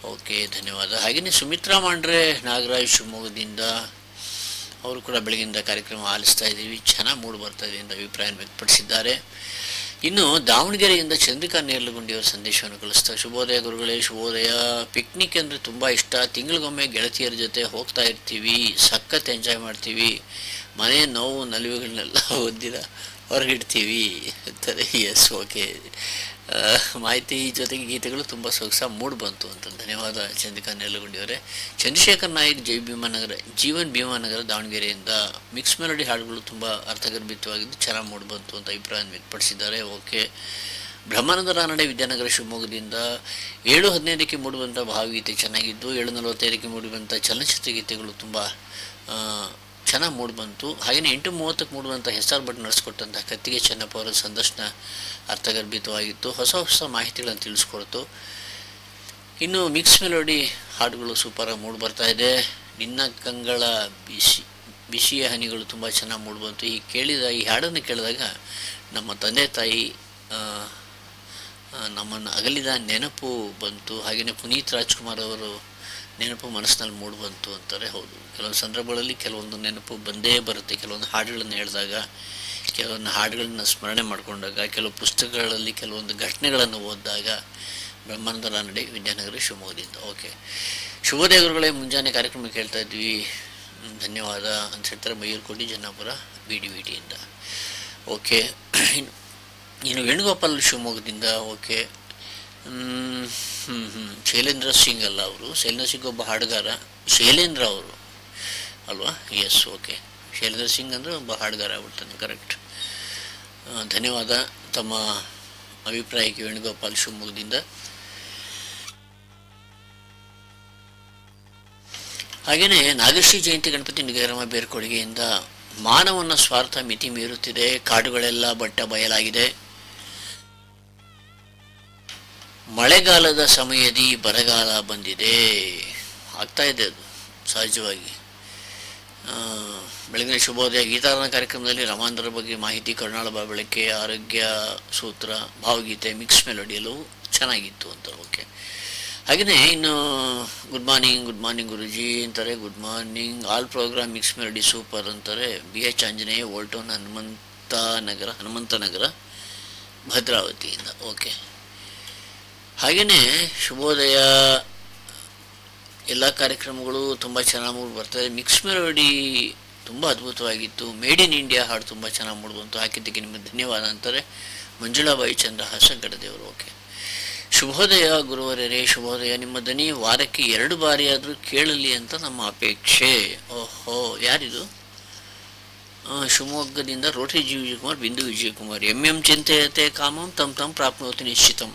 Okay, ಧನ್ಯವಾದ. ಹಾಗೆಯೇ ಸುಮಿತ್ರಾ ಮಾಂಡ್ರೆ ನಾಗರಾಜ್ ಶಿವಮೊಗ್ಗದಿಂದ ಅವರು ಕೂಡ ಬೆಳಗಿಂದ ಕಾರ್ಯಕ್ರಮ ಆಲಿಸ್ತಾ ಇದ್ದೀವಿ, ಚೆನ್ನಾಗಿ ಮೂಡಿ ಬರ್ತಾ ಇದೆ ಎಂದು ಅಭಿಪ್ರಾಯ ವ್ಯಕ್ತಪಡಿಸಿದ್ದಾರೆ. ಇನ್ನು ದಾವಣಗೆರೆಯಿಂದ ಚಂದ್ರಿಕಾ ನೇರ್ಲಗುಂಡಿಯವರ ಸಂದೇಶವನ್ನು ಕಳಿಸ್ತಾ, ಶುಭೋದಯ ಗುರುಗಳೇ, ಶುಭೋದಯ. ಪಿಕ್ನಿಕ್ ಅಂದರೆ ತುಂಬ ಇಷ್ಟ. ತಿಂಗಳಿಗೊಮ್ಮೆ ಗೆಳತಿಯರ ಜೊತೆ ಹೋಗ್ತಾ ಇರ್ತೀವಿ, ಸಖತ್ ಎಂಜಾಯ್ ಮಾಡ್ತೀವಿ. ಮನೆ ನೋವು ನಲಿವುಗಳನ್ನೆಲ್ಲ ಒದ್ದಿರ ಹೊರಗಿಡ್ತೀವಿ ಅಂತಾರೆ. S, okay. ಮಾಹಿತಿ ಜೊತೆಗೆ ಗೀತೆಗಳು ತುಂಬ ಸೊಗಸಾಗಿ ಮೂಡಿ ಬಂತು ಅಂತ. ಧನ್ಯವಾದ ಚಂದ್ರಿಕಾ ನೇರ್ಲಗುಂಡಿಯವರೇ. ಚಂದ್ರಶೇಖರ್ ನಾಯಕ್, ಜೀವನ್ ಭೀಮಾನಗರ ದಾವಣಗೆರೆಯಿಂದ ಮಿಕ್ಸ್ ಮೆಲೋಡಿ ಹಾಡುಗಳು ತುಂಬ ಅರ್ಥಗರ್ಭಿತವಾಗಿದ್ದು ಚೆನ್ನಾಗಿ ಮೂಡಿ ಬಂತು ಅಂತ ಅಭಿಪ್ರಾಯ ವ್ಯಕ್ತಪಡಿಸಿದ್ದಾರೆ. ಓಕೆ. ಬ್ರಹ್ಮಾನಂದ ರಾನಡೆ ವಿದ್ಯಾನಗರ ಶಿವಮೊಗ್ಗದಿಂದ 7:15ಕ್ಕೆ ಮೂಡುವಂಥ ಭಾವಗೀತೆ ಚೆನ್ನಾಗಿದ್ದು, 7:45ಕ್ಕೆ ಮೂಡುವಂಥ ಚಲನಚಿತ್ರ ಗೀತೆಗಳು ತುಂಬ ಚೆನ್ನಾಗಿ ಮೂಡಿ ಬಂತು. ಹಾಗೆಯೇ 8:30ಕ್ಕೆ ಮೂಡುವಂಥ ಹೆಸರು ಭಟ್ ನಡೆಸ್ಕೊಟ್ಟಂಥ ಕತ್ತಿಗೆ ಚೆನ್ನಪ್ಪ ಅವರ ಸಂದರ್ಶನ ಅರ್ಥಗರ್ಭಿತವಾಗಿತ್ತು, ಹೊಸ ಹೊಸ ಮಾಹಿತಿಗಳನ್ನು ತಿಳಿಸ್ಕೊಡ್ತು. ಇನ್ನು ಮಿಕ್ಸ್ ಮೆಲೋಡಿ ಹಾಡುಗಳು ಸೂಪರಾಗಿ ಮೂಡಿ ಬರ್ತಾ ಇದೆ. ನಿನ್ನ ಕಂಗಳ ಬಿಸಿಯ ಹನಿಗಳು ತುಂಬ ಚೆನ್ನಾಗಿ ಮೂಡಿ ಬಂತು. ಈ ಹಾಡನ್ನು ಕೇಳಿದಾಗ ನಮ್ಮ ತಂದೆ ತಾಯಿ ನಮ್ಮನ್ನು ಅಗಲಿದ ನೆನಪು ಬಂತು. ಹಾಗೆಯೇ ಪುನೀತ್ ರಾಜ್ಕುಮಾರ್ ಅವರು ನೆನಪು ಮನಸ್ಸಿನಲ್ಲಿ ಮೂಡಿ ಬಂತು ಅಂತಾರೆ. ಹೌದು, ಕೆಲವೊಂದು ಸಂದರ್ಭಗಳಲ್ಲಿ ಕೆಲವೊಂದು ನೆನಪು ಬಂದೇ ಬರುತ್ತೆ. ಕೆಲವೊಂದು ಹಾಡುಗಳನ್ನು ಹೇಳಿದಾಗ, ಕೆಲವೊಂದು ಹಾಡುಗಳನ್ನು ಸ್ಮರಣೆ ಮಾಡಿಕೊಂಡಾಗ, ಕೆಲವು ಪುಸ್ತಕಗಳಲ್ಲಿ ಕೆಲವೊಂದು ಘಟನೆಗಳನ್ನು ಓದಿದಾಗ. ಬ್ರಹ್ಮಾನಂದ ರಾನಡೆ ವಿದ್ಯಾನಗರ ಶಿವಮೊಗ್ಗದಿಂದ. ಓಕೆ, ಶುಭೋದಯ ಗುರುಗಳೇ, ಮುಂಜಾನೆ ಕಾರ್ಯಕ್ರಮ ಕೇಳ್ತಾ ಇದ್ವಿ, ಧನ್ಯವಾದ ಅಂತ ಹೇಳ್ತಾರೆ ಮಯೂರ್ಕೋಟಿ ಜನ್ನಾಪುರ BDVTಯಿಂದ. ಓಕೆ. ಇನ್ನು ವೇಣುಗೋಪಾಲ್ ಶಿವಮೊಗ್ಗದಿಂದ. ಓಕೆ. ಶೈಲೇಂದ್ರ ಸಿಂಗ್ ಅಲ್ಲ ಅವರು, ಶೈಲೇಂದ್ರ ಸಿಂಗ್ ಒಬ್ಬ ಹಾಡುಗಾರ, ಶೈಲೇಂದ್ರ ಅವರು ಅಲ್ವಾ? S, okay. ಶೈಲೇಂದ್ರ ಸಿಂಗ್ ಅಂದರೆ ಒಬ್ಬ ಹಾಡುಗಾರ ಆಗ್ಬಿಡ್ತಾನೆ, ಕರೆಕ್ಟ್. ಧನ್ಯವಾದ ತಮ್ಮ ಅಭಿಪ್ರಾಯಕ್ಕೆ ವೇಣುಗೋಪಾಲ್ ಶಿವಮೊಗ್ಗದಿಂದ. ಹಾಗೆಯೇ ನಾಗಶ್ರೀ ಜಯಂತಿ ಗಣಪತಿ ನಿಗರಮ ಬೇರ್ಕೊಡುಗೆಯಿಂದ ಮಾನವನ ಸ್ವಾರ್ಥ ಮಿತಿ ಮೀರುತ್ತಿದೆ, ಕಾಡುಗಳೆಲ್ಲ ಬಟ್ಟ ಬಯಲಾಗಿದೆ, ಮಳೆಗಾಲದ ಸಮಯದಿ ಬರಗಾಲ ಬಂದಿದೆ. ಆಗ್ತಾ ಇದೆ ಅದು ಸಹಜವಾಗಿ. ಬೆಳಗಿನ ಶುಭೋದಯ ಗೀತಾರಾಧನಾ ಕಾರ್ಯಕ್ರಮದಲ್ಲಿ ರಮಾಂಧರ ಬಗ್ಗೆ ಮಾಹಿತಿ, ಕರುಣಾಳ ಬಾಬೆಳಕೆ, ಆರೋಗ್ಯ ಸೂತ್ರ, ಭಾವಗೀತೆ, ಮಿಕ್ಸ್ ಮೆಲೋಡಿ ಎಲ್ಲವೂ ಚೆನ್ನಾಗಿತ್ತು ಅಂತ. ಓಕೆ. ಹಾಗೆಯೇ ಇನ್ನು ಗುಡ್ ಮಾರ್ನಿಂಗ್ ಗುರುಜಿ ಅಂತಾರೆ. Good morning, all program mix melody super ಅಂತಾರೆ. BH ಆಂಜನೇಯ, ವೋಲ್ಟೋನ್, ಹನುಮಂತನಗರ ಭದ್ರಾವತಿಯಿಂದ. ಓಕೆ. ಹಾಗೆಯೇ ಶುಭೋದಯ, ಎಲ್ಲ ಕಾರ್ಯಕ್ರಮಗಳು ತುಂಬ ಚೆನ್ನಾಗಿ ಮೂಡಿ ಬರ್ತದೆ. ಮಿಕ್ಸ್ ಮೆಲೋಡಿ ತುಂಬ ಅದ್ಭುತವಾಗಿತ್ತು. ಮೇಡ್ ಇನ್ ಇಂಡಿಯಾ ಹಾಡು ತುಂಬ ಚೆನ್ನಾಗಿ ಮೂಡಿ ಬಂತು, ಹಾಕಿದ್ದಕ್ಕೆ ನಿಮಗೆ ಧನ್ಯವಾದ ಅಂತಾರೆ ಮಂಜುಳಾಬಾಯಿ ಚಂದ್ರಹಾಸ ಗಡದೇವರು. ಓಕೆ. ಶುಭೋದಯ ಗುರುವರೇ, ಶುಭೋದಯ. ನಿಮ್ಮ ದನಿ ವಾರಕ್ಕೆ 2 ಬಾರಿ ಆದರೂ ಕೇಳಲಿ ಅಂತ ನಮ್ಮ ಅಪೇಕ್ಷೆ. ಓಹೋ, ಯಾರಿದು? ಶಿವಮೊಗ್ಗದಿಂದ ರೋಟರಿ ಜಿ ವಿಜಯಕುಮಾರ್, ಬಿಂದು ವಿಜಯಕುಮಾರ್. MM ಚಿಂತೆಯತೆ ಕಾಮಂ ತಂ ಪ್ರಾಪ್ನೋತಿ ನಿಶ್ಚಿತಂ.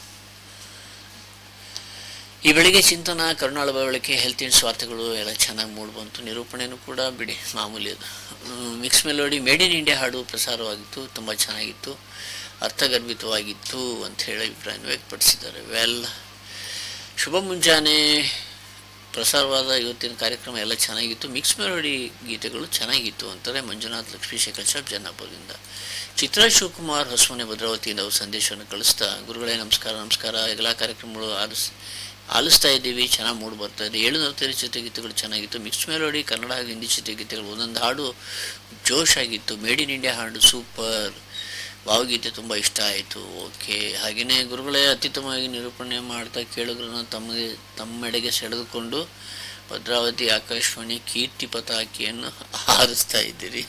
ಈ ಬೆಳಿಗ್ಗೆ ಚಿಂತನ, ಕರುಣಾಳ ಬಾಬೆಳಕೆ, ಹೆಲ್ತ್ ಇನ್ ಸ್ವಾರ್ಥಗಳು ಎಲ್ಲ ಚೆನ್ನಾಗಿ ಮೂಡಿ ಬಂತು. ನಿರೂಪಣೆಯೂ ಕೂಡ ಬಿಡಿ, ಮಾಮೂಲಿ ಅದು. Mix melody made in India ಹಾಡು ಪ್ರಸಾರವಾಗಿತ್ತು, ತುಂಬ ಚೆನ್ನಾಗಿತ್ತು, ಅರ್ಥಗರ್ಭಿತವಾಗಿತ್ತು ಅಂತ ಹೇಳಿ ಅಭಿಪ್ರಾಯ ವ್ಯಕ್ತಪಡಿಸಿದ್ದಾರೆ. ಶುಭ ಮುಂಜಾನೆ. ಪ್ರಸಾರವಾದ ಇವತ್ತಿನ ಕಾರ್ಯಕ್ರಮ ಎಲ್ಲ ಚೆನ್ನಾಗಿತ್ತು, ಮಿಕ್ಸ್ ಮೆಲೋಡಿ ಗೀತೆಗಳು ಚೆನ್ನಾಗಿತ್ತು ಅಂತಾರೆ ಮಂಜುನಾಥ್ ಲಕ್ಷ್ಮೀಶೇಖರ್ ಶಾಪ್ ಜನ್ನಾಪುರದಿಂದ. ಚಿತ್ರಾ ಶಿವಕುಮಾರ್ ಹೊಸಮನೆ ಭದ್ರಾವತಿಯಿಂದ ಅವರು ಸಂದೇಶವನ್ನು ಕಳಿಸ್ತಾ, ಗುರುಗಳೇ ನಮಸ್ಕಾರ, ಎಲ್ಲ ಕಾರ್ಯಕ್ರಮಗಳು ಆಲಿಸ್ತಾ ಇದ್ದೀವಿ, ಚೆನ್ನಾಗಿ ಮೂಡಿ ಬರ್ತಾ ಇದೆ. 740 ಚಿತ್ರಗೀತೆಗಳು ಚೆನ್ನಾಗಿತ್ತು. ಮಿಕ್ಸ್ ಮೆಲೋಡಿ ಕನ್ನಡ ಹಾಗೂ ಹಿಂದಿ ಚಿತ್ರಗೀತೆಗಳು ಒಂದೊಂದು ಹಾಡು ಜೋಶ್ ಆಗಿತ್ತು. ಮೇಡ್ ಇನ್ ಇಂಡಿಯಾ ಹಾಡು ಸೂಪರ್, ಭಾವಗೀತೆ ತುಂಬ ಇಷ್ಟ ಆಯಿತು. ಓಕೆ. ಹಾಗೆಯೇ ಗುರುಗಳೇ ಅತ್ಯುತ್ತಮವಾಗಿ ನಿರೂಪಣೆ ಮಾಡ್ತಾ ಕೇಳುಗರನ್ನು ತಮ್ಮೆಡೆಗೆ ಸೆಳೆದುಕೊಂಡು ಭದ್ರಾವತಿ ಆಕಾಶವಾಣಿ ಕೀರ್ತಿ ಪತಾಕಿಯನ್ನು ಹಾರಿಸ್ತಾ ಇದ್ದೀರಿ.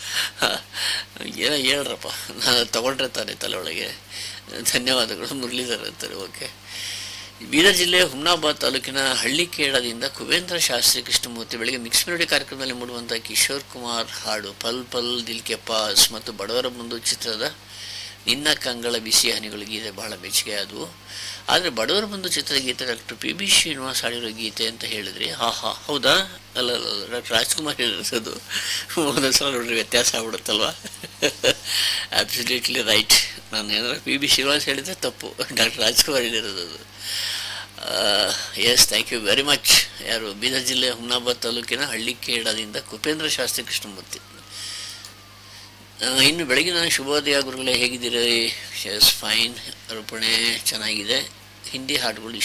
ಏನೋ ಹೇಳ್ರಪ್ಪ, ನಾನು ತಗೊಂಡ್ರೆ ತಾನೆ ತಲೆ ಒಳಗೆ. ಧನ್ಯವಾದಗಳು ಮುರಳೀಧರ್ ಅಂತಾರೆ. ಓಕೆ. ಬೀದರ್ ಜಿಲ್ಲೆ ಹುಮ್ನಾಬಾದ್ ತಾಲೂಕಿನ ಹಳ್ಳಿಕೇಡದಿಂದ ಕುಬೇಂದ್ರ ಶಾಸ್ತ್ರಿ ಕೃಷ್ಣಮೂರ್ತಿ. ಬೆಳಗ್ಗೆ ಮಿಕ್ಸ್ ಮೆಲೋಡಿ ಕಾರ್ಯಕ್ರಮದಲ್ಲಿ ಮೂಡುವಂಥ ಕಿಶೋರ್ ಕುಮಾರ್ ಹಾಡು ಪಲ್ ಪಲ್ ದಿಲ್ ಕೆ ಪಾಸ್ ಮತ್ತು ಬಡವರ ಮುಂದು ಚಿತ್ರದ ನಿನ್ನ ಕಂಗಳ ಬಿಸಿ ಹನಿಗಳು ಗೀತೆ ಬಹಳ ಮೆಚ್ಚುಗೆ ಆದವು. ಆದರೆ ಬಡವರ ಬಂಧು ಚಿತ್ರದ ಗೀತೆ ಡಾಕ್ಟರ್ PB ಶ್ರೀನಿವಾಸ್ ಹಾಡಿರೋ ಗೀತೆ ಅಂತ ಹೇಳಿದ್ರಿ. ಹೌದಾ? ಅಲ್ಲ, ಡಾಕ್ಟರ್ ರಾಜ್ಕುಮಾರ್ ಹೇಳಿರೋದು. ಒಂದೊಂದು ಸಲ ನೋಡ್ರಿ ವ್ಯತ್ಯಾಸ ಆಗ್ಬಿಡುತ್ತಲ್ವ. Absolutely right. ನಾನು ಏನಾದ್ರು PB ಶ್ರೀನಿವಾಸ್ ಹೇಳಿದರೆ ತಪ್ಪು, ಡಾಕ್ಟರ್ ರಾಜ್ಕುಮಾರ್ ಹೇಳಿರೋದು ಅದು. S, thank you very much. ಯಾರು? ಬೀದರ್ ಜಿಲ್ಲೆ ಹುಮ್ನಾಬಾದ್ ತಾಲೂಕಿನ ಹಳ್ಳಿಕೇಡದಿಂದ ಕುಪೇಂದ್ರ ಶಾಸ್ತ್ರಿ ಕೃಷ್ಣಮೂರ್ತಿ. ಇನ್ನು ಬೆಳಗಿನ ಶುಭೋದಯ ಗುರುಗಳೇ, ಹೇಗಿದ್ದೀರಿ? S fine. ರೂಪಣೆ ಚೆನ್ನಾಗಿದೆ. ಹಿಂದಿ ಹಾಡುಗಳು